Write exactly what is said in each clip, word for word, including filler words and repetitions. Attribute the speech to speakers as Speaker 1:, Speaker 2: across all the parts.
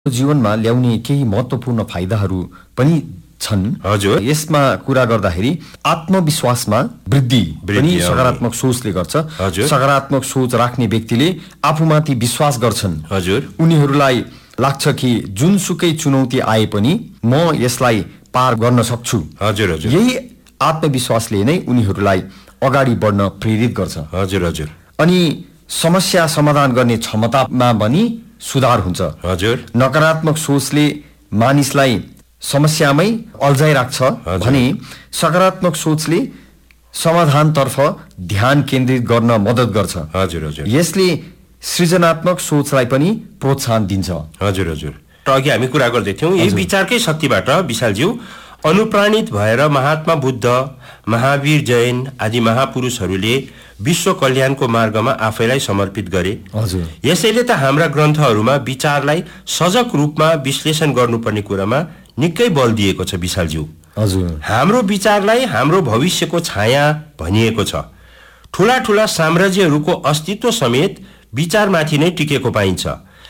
Speaker 1: जीवनमा ल्याउने केही महत्त्वपूर्ण फाइदाहरू पनि छन्।
Speaker 2: हजुर,
Speaker 1: यसमा कुरा गर्दाखेरि आत्मविश्वासमा वृद्धि पनि सकारात्मक सोचले गर्छ। सकारात्मक सोच राख्ने व्यक्तिले आफूमाथि विश्वास गर्छन्।
Speaker 2: हजुर,
Speaker 1: उनीहरूलाई लाग्छ कि जुनसुकै चुनौती आए पनि म यसलाई पार गर्न सक्छु।
Speaker 2: हजुर हजुर,
Speaker 1: यही आत्मविश्वासले नै उनीहरूलाई अगाडि बढ्न प्रेरित गर्छ।
Speaker 2: हजुर हजुर,
Speaker 1: अनि समस्या समाधान गर्ने क्षमतामा पनि सुधार हुन्छ।
Speaker 2: हजुर,
Speaker 1: नकारात्मक सोचले मानिसलाई समस्यामै अल्झाइराख्छ भने सकारात्मक सोचले समाधानतर्फ ध्यान केन्द्रित गर्न मद्दत गर्छ।
Speaker 2: हजुर हजुर,
Speaker 1: यसले सृजनात्मक सोचलाई पनि प्रोत्साहन दिन्छ।
Speaker 2: हजुर हजुर, अघि हामी कुरा गर्दै थियौँ यही विचारकै शक्तिबाट विशालज्यू अनुप्राणित भएर महात्मा बुद्ध, महावीर जैन आदि महापुरुषहरूले विश्व कल्याणको मार्गमा आफैलाई समर्पित गरे।
Speaker 1: हजुर,
Speaker 2: यसैले त हाम्रा ग्रन्थहरूमा विचारलाई सजग रूपमा विश्लेषण गर्नुपर्ने कुरामा निकै बल दिएको छ विशालज्यू।
Speaker 1: हजुर,
Speaker 2: हाम्रो विचारलाई हाम्रो भविष्यको छाया भनिएको छ। ठूला ठूला साम्राज्यहरूको अस्तित्व समेत विचारमाथि नै टिकेको पाइन्छ।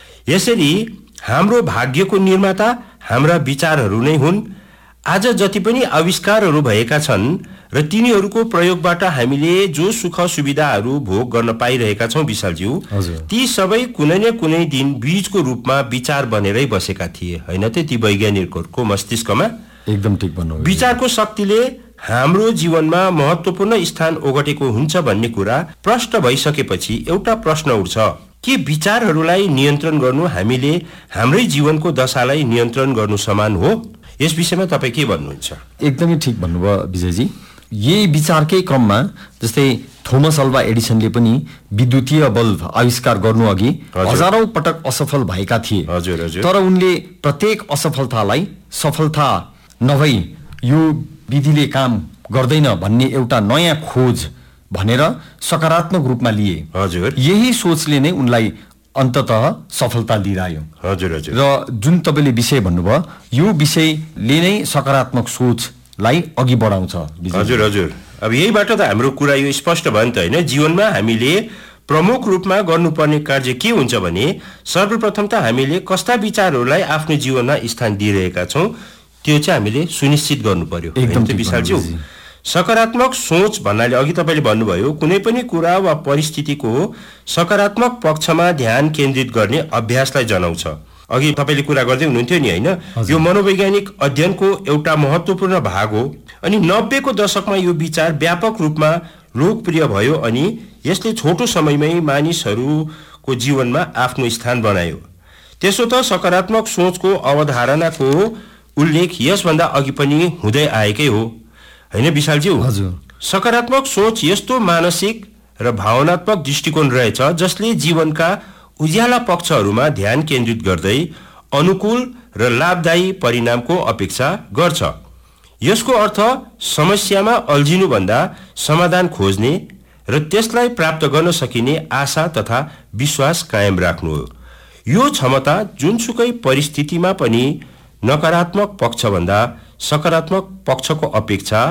Speaker 2: यसरी हाम्रो भाग्यको निर्माता हाम्रा विचारहरू नै हुन्। आज जति पनि आविष्कारहरू भएका छन् र तिनीहरूको प्रयोगबाट हामीले जो सुख सुविधाहरू भोग गर्न पाइरहेका छौँ विशालज्यू, ती सबै कुनै न कुनै दिन बीजको रूपमा विचार बनेरै बसेका थिए, होइन त? ती वैज्ञानिकहरूको मस्तिष्कमा
Speaker 1: एकदम ठीक भन्नु।
Speaker 2: विचारको शक्तिले हाम्रो जीवनमा महत्त्वपूर्ण स्थान ओगटेको हुन्छ भन्ने कुरा प्रष्ट भइसकेपछि एउटा प्रश्न उठ्छ, के विचारहरूलाई नियन्त्रण गर्नु हामीले हाम्रै जीवनको दशालाई नियन्त्रण गर्नु समान हो? यस विषयमा तपाईँ के भन्नुहुन्छ?
Speaker 1: एकदमै ठिक भन्नुभयो विजयजी। यही विचारकै क्रममा जस्तै थोमस अल्वा एडिसनले पनि विद्युतीय बल्ब आविष्कार गर्नु अघि हजारौं पटक असफल भएका थिए।
Speaker 2: हजुर हजुर,
Speaker 1: तर उनले प्रत्येक असफलतालाई सफलता नभई यो विधिले काम गर्दैन भन्ने एउटा नयाँ खोज भनेर सकारात्मक रूपमा लिए।
Speaker 2: हजुर,
Speaker 1: यही सोचले नै उनलाई अन्ततः सफलता दिलायो।
Speaker 2: हजुर हजुर,
Speaker 1: र जुन तपाईँले विषय भन्नुभयो यो विषयले नै सकारात्मक सोचलाई अघि बढाउँछ।
Speaker 2: हजुर हजुर, अब यहीबाट त हाम्रो कुरा यो स्पष्ट भयो नि त, होइन? जीवनमा हामीले प्रमुख रूपमा गर्नुपर्ने कार्य के हुन्छ भने सर्वप्रथम त हामीले कस्ता विचारहरूलाई आफ्नो जीवनमा स्थान दिइरहेका छौँ त्यो चाहिँ हामीले सुनिश्चित गर्नु पर्यो।
Speaker 1: एकदम
Speaker 2: विशालज्यू, सकारात्मक सोच भन्नाले अघि तपाईँले भन्नुभयो कुनै पनि कुरा वा परिस्थितिको सकारात्मक पक्षमा ध्यान केन्द्रित गर्ने अभ्यासलाई जनाउँछ। अघि तपाईँले कुरा गर्दै हुनुहुन्थ्यो नि, होइन? यो मनोवैज्ञानिक अध्ययनको एउटा महत्त्वपूर्ण भाग हो। अनि नब्बेको दशकमा यो विचार व्यापक रूपमा लोकप्रिय भयो अनि यसले छोटो समयमै मानिसहरूको जीवनमा आफ्नो स्थान बनायो। त्यसो त सकारात्मक सोचको अवधारणाको उल्लेख यसभन्दा अघि पनि हुँदै आएकै हो, होइन विशालज्यू?
Speaker 1: हजुर,
Speaker 2: सकारात्मक सोच यस्तो मानसिक र भावनात्मक दृष्टिकोण रहेछ जसले जीवनका उज्याला पक्षहरूमा ध्यान केन्द्रित गर्दै अनुकूल र लाभदायी परिणामको अपेक्षा गर्छ। यसको अर्थ समस्यामा अल्झिनुभन्दा समाधान खोज्ने र त्यसलाई प्राप्त गर्न सकिने आशा तथा विश्वास कायम राख्नु हो। यो क्षमता जुनसुकै परिस्थितिमा पनि नकारात्मक पक्षभन्दा सकारात्मक पक्षको अपेक्षा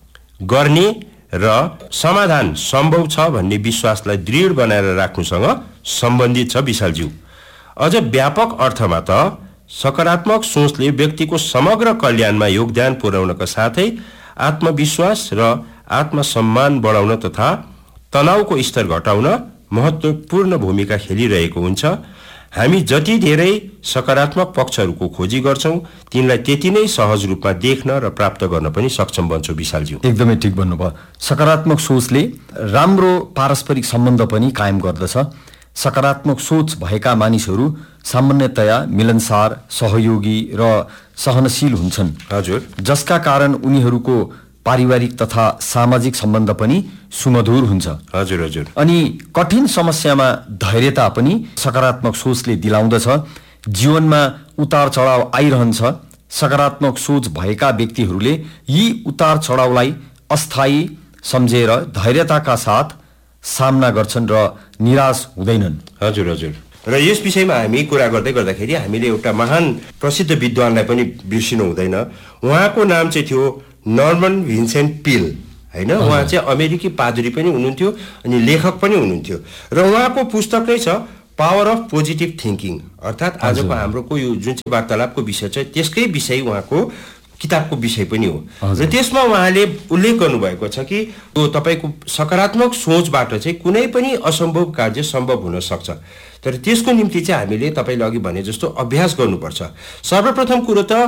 Speaker 2: गर्ने र समाधान सम्भव छ भन्ने विश्वासलाई दृढ बनाएर राख्नुसँग सम्बन्धित छ विशालज्यू। अझ व्यापक अर्थमा त सकारात्मक सोचले व्यक्तिको समग्र कल्याणमा योगदान पुर्याउनका साथै आत्मविश्वास र आत्मसम्मान बढाउन तथा तनावको स्तर घटाउन महत्त्वपूर्ण भूमिका खेलिरहेको हुन्छ। हामी जति धेरै सकारात्मक पक्षहरूको खोजी गर्छौँ तिनलाई त्यति नै सहज रूपमा देख्न र प्राप्त गर्न पनि सक्षम बन्छौँ विशालज्यू।
Speaker 1: एकदमै ठिक भन्नुभयो। सकारात्मक सोचले राम्रो पारस्परिक सम्बन्ध पनि कायम गर्दछ। सकारात्मक सोच भएका मानिसहरू सामान्यतया मिलनसार, सहयोगी र सहनशील हुन्छन्।
Speaker 2: हजुर,
Speaker 1: जसका कारण उनीहरूको पारिवारिक तथा सामाजिक सम्बन्ध पनि सुमधुर हुन्छ।
Speaker 2: हजुर हजुर,
Speaker 1: अनि कठिन समस्यामा धैर्यता पनि सकारात्मक सोचले दिलाउँदछ। जीवनमा उतार चढाव आइरहन्छ। सकारात्मक सोच भएका व्यक्तिहरूले यी उतार चढावलाई अस्थायी सम्झेर धैर्यताका साथ सामना गर्छन् र निराश हुँदैनन्।
Speaker 2: हजुर हजुर, र यस विषयमा हामी कुरा गर्दै गर्दाखेरि हामीले एउटा महान प्रसिद्ध विद्वानलाई पनि बिर्सिनु हुँदैन। उहाँको नाम चाहिँ थियो नर्मन भिन्सेन्ट पिल, होइन? उहाँ चाहिँ अमेरिकी पादरी पनि हुनुहुन्थ्यो अनि लेखक पनि हुनुहुन्थ्यो र उहाँको पुस्तक नै छ पावर अफ पोजिटिभ थिङ्किङ अर्थात् आजको हाम्रोको यो जुन चाहिँ वार्तालापको विषय छ त्यसकै विषय उहाँको किताबको विषय पनि हो र त्यसमा उहाँले उल्लेख गर्नुभएको छ कि त्यो तपाईँको सकारात्मक सोचबाट चाहिँ कुनै पनि असम्भव कार्य सम्भव हुन सक्छ तर त्यसको निम्ति चाहिँ हामीले तपाईँले अघि भने जस्तो अभ्यास गर्नुपर्छ। सर्वप्रथम कुरो त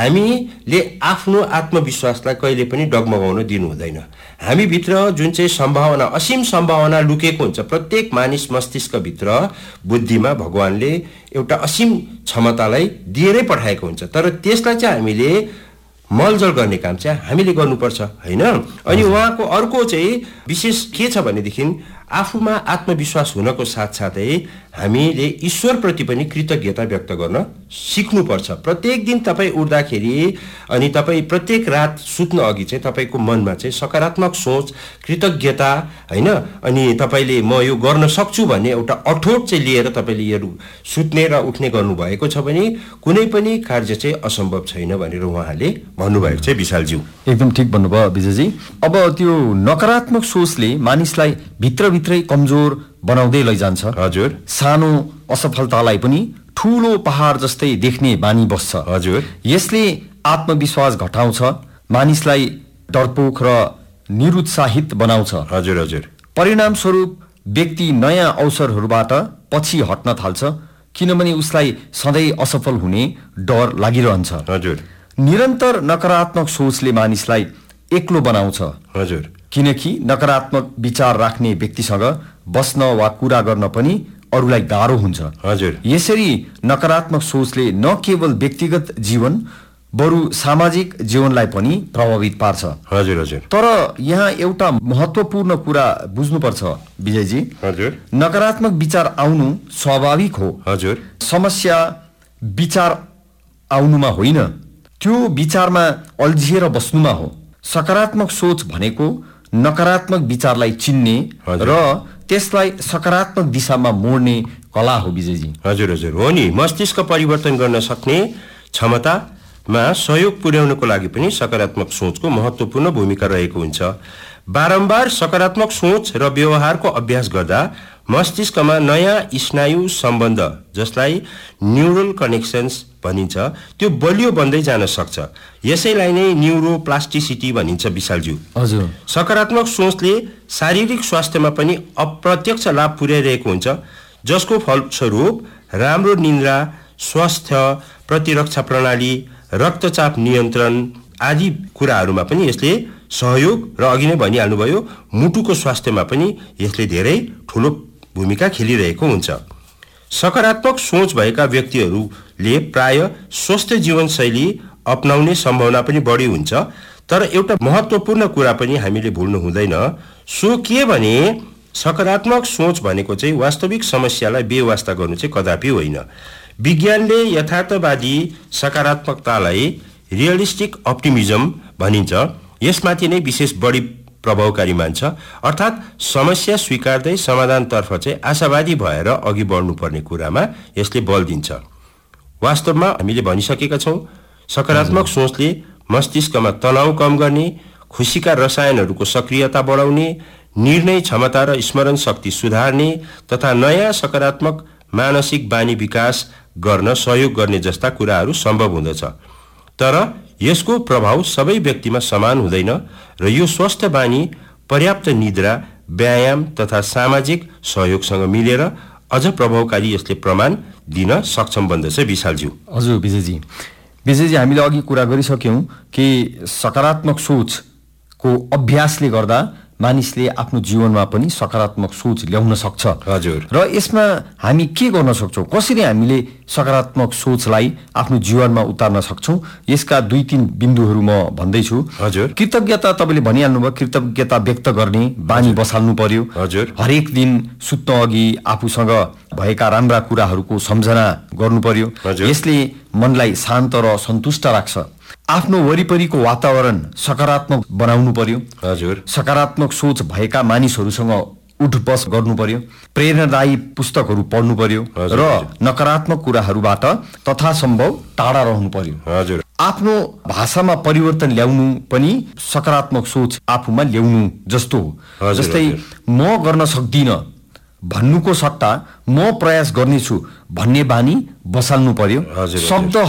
Speaker 2: हामीले आफ्नो आत्मविश्वासलाई कहिले पनि डगमगाउन दिनु हुँदैन। हामीभित्र जुन चाहिँ सम्भावना असीम सम्भावना लुकेको हुन्छ प्रत्येक मानिस मस्तिष्कभित्र बुद्धिमा भगवानले एउटा असीम क्षमतालाई दिएरै पठाएको हुन्छ तर त्यसलाई चाहिँ हामीले मलजल गर्ने काम चाहिँ हामीले गर्नुपर्छ हैन। अनि उहाँको अर्को चाहिँ विशेष के छ भनेदेखि आफूमा आत्मविश्वास हुनको साथसाथै हामीले ईश्वरप्रति पनि कृतज्ञता व्यक्त गर्न सिक्नुपर्छ। प्रत्येक दिन तपाईँ उठ्दाखेरि अनि तपाईँ प्रत्येक रात सुत्न अघि चाहिँ तपाईँको मनमा चाहिँ सकारात्मक सोच कृतज्ञता हैन अनि तपाईँले म यो गर्न सक्छु भन्ने एउटा अठोट चाहिँ लिएर तपाईँले यो सुत्ने र उठ्ने गर्नुभएको छ भने कुनै पनि कार्य चाहिँ असम्भव छैन भनेर उहाँले भन्नुभएको छ। विशालज्यू
Speaker 1: एकदम ठिक भन्नुभयो विजयजी। अब त्यो नकारात्मक सोचले मानिसलाई भित्रभित्रै कमजोर बनाउँदै लैजान्छ।
Speaker 2: हजुर।
Speaker 1: सानो असफलतालाई पनि ठूलो पहाड जस्तै देख्ने बानी बस्छ।
Speaker 2: हजुर।
Speaker 1: यसले आत्मविश्वास घटाउँछ, मानिसलाई डरपोक र निरुत्साहित बनाउँछ।
Speaker 2: हजुर हजुर।
Speaker 1: परिणाम स्वरूप व्यक्ति नयाँ अवसरहरूबाट पछि हट्न थाल्छ किनभने उसलाई सधैँ असफल हुने डर लागिरहन्छ।
Speaker 2: हजुर।
Speaker 1: निरन्तर नकारात्मक सोचले मानिसलाई एक्लो बनाउँछ।
Speaker 2: हजुर।
Speaker 1: किनकि नकारात्मक विचार राख्ने व्यक्तिसँग बस्न वा कुरा गर्न पनि अरूलाई गाह्रो हुन्छ।
Speaker 2: हजुर।
Speaker 1: यसरी नकारात्मक सोचले न केवल व्यक्तिगत जीवन बरु सामाजिक जीवनलाई पनि प्रभावित पार्छ।
Speaker 2: हजुर हजुर।
Speaker 1: तर यहाँ एउटा महत्त्वपूर्ण कुरा बुझ्नुपर्छ विजयजी।
Speaker 2: हजुर।
Speaker 1: नकारात्मक विचार आउनु स्वाभाविक हो।
Speaker 2: हजुर।
Speaker 1: समस्या विचार आउनुमा होइन, त्यो विचारमा अल्झिएर बस्नुमा हो। सकारात्मक सोच भनेको नकारात्मक विचारलाई चिन्ने र त्यसलाई सकारात्मक दिशामा मोड्ने कला हो विजयजी।
Speaker 2: हजुर हजुर हो नि। मस्तिष्क परिवर्तन गर्न सक्ने क्षमतामा सहयोग पुर्याउनको लागि पनि सकारात्मक सोचको महत्त्वपूर्ण भूमिका रहेको हुन्छ। बारम्बार सकारात्मक सोच र व्यवहारको अभ्यास गर्दा मस्तिष्कमा नयाँ स्नायु सम्बन्ध जसलाई न्युरल कनेक्सन्स भनिन्छ त्यो बलियो बन्दै जान सक्छ। यसैलाई नै न्युरोप्लास्टिसिटी भनिन्छ विशालज्यू।
Speaker 1: हजुर।
Speaker 2: सकारात्मक सोचले शारीरिक स्वास्थ्यमा पनि अप्रत्यक्ष लाभ पुर्याइरहेको हुन्छ जसको फलस्वरूप राम्रो निन्द्रा, स्वास्थ्य, प्रतिरक्षा प्रणाली, रक्तचाप नियन्त्रण आदि कुराहरूमा पनि यसले सहयोग र अघि नै भनिहाल्नुभयो मुटुको स्वास्थ्यमा पनि यसले धेरै ठुलो भूमिका खेलिरहेको हुन्छ। सकारात्मक सोच भएका व्यक्तिहरूले प्राय स्वस्थ जीवनशैली अपनाउने सम्भावना पनि बढी हुन्छ। तर एउटा महत्त्वपूर्ण कुरा पनि हामीले भुल्नु हुँदैन, सो के भने सकारात्मक सोच भनेको चाहिँ वास्तविक समस्यालाई बेवास्ता गर्नु चाहिँ कदापि होइन। विज्ञानले यथार्थवादी सकारात्मकतालाई रियलिस्टिक अप्टिमिजम भनिन्छ, यसमाथि नै विशेष बढी प्रभावकारी मान्छ। अर्थात् समस्या स्वीकार्दै समाधानतर्फ चाहिँ आशावादी भएर अघि बढ्नुपर्ने कुरामा यसले बल दिन्छ। वास्तवमा हामीले भनिसकेका छौँ सकारात्मक सोचले मस्तिष्कमा तनाव कम गर्ने, खुसीका रसायनहरूको सक्रियता बढाउने, निर्णय क्षमता र स्मरण शक्ति सुधार्ने तथा नयाँ सकारात्मक मानसिक बानी विकास गर्न सहयोग गर्ने जस्ता कुराहरू सम्भव हुँदछ। तर यसको प्रभाव सबै व्यक्तिमा समान हुँदैन र यो स्वस्थ बानी पर्याप्त निद्रा, व्यायाम तथा सामाजिक सहयोगसँग मिलेर अझ प्रभावकारी यसले प्रमाण दिन सक्षम बन्दछ। विशालज्यू।
Speaker 1: हजुर विजयजी। विजयजी हामीले अघि कुरा गरिसक्यौँ कि सकारात्मक सोचको अभ्यासले गर्दा मानिसले आफ्नो जीवनमा पनि सकारात्मक सोच ल्याउन सक्छ।
Speaker 2: हजुर।
Speaker 1: र यसमा हामी के गर्न सक्छौँ, कसरी हामीले सकारात्मक सोचलाई आफ्नो जीवनमा उतार्न सक्छौँ, यसका दुई तीन बिन्दुहरू म भन्दैछु।
Speaker 2: हजुर।
Speaker 1: कृतज्ञता तपाईँले भनिहाल्नुभयो, कृतज्ञता व्यक्त गर्ने बानी बसाल्नु पर्यो।
Speaker 2: हजुर।
Speaker 1: हरेक दिन सुत्न अघि आफूसँग भएका राम्रा कुराहरूको सम्झना गर्नु पर्यो। यसले मनलाई शान्त र सन्तुष्ट राख्छ। आफ्नो वरिपरिको वातावरण सकारात्मक बनाउनु पर्यो।
Speaker 2: हजुर।
Speaker 1: सकारात्मक सोच भएका मानिसहरूसँग उठबस गर्नु पर्यो, प्रेरणादायी पुस्तकहरू पढ्नु पर्यो र नकारात्मक कुराहरूबाट तथासम्भव टाढा रहनु पर्यो।
Speaker 2: हजुर।
Speaker 1: आफ्नो भाषामा परिवर्तन ल्याउनु पनि सकारात्मक सोच आफूमा ल्याउनु जस्तो हो। जस्तै म गर्न सक्दिनँ भन्नुको सट्टा म प्रयास गर्नेछु भन्ने बानी बसाल्नु पर्यो।
Speaker 2: हजुर, हजुर।
Speaker 1: शब्द